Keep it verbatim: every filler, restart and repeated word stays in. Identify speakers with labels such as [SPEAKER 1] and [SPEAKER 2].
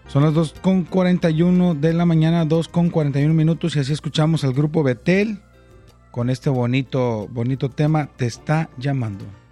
[SPEAKER 1] Son las dos con cuarenta y uno de la mañana, dos con cuarenta y uno minutos, y así escuchamos al grupo Betel con este bonito, bonito tema, Te está llamando.